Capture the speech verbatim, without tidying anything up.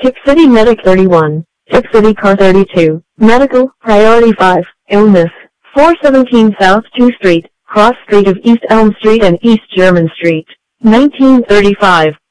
Tip City Medic thirty-one. Tip City Car thirty-two. Medical, Priority five, Illness. four seventeen South second Street, cross street of East Elm Street and East German Street. nineteen thirty-five.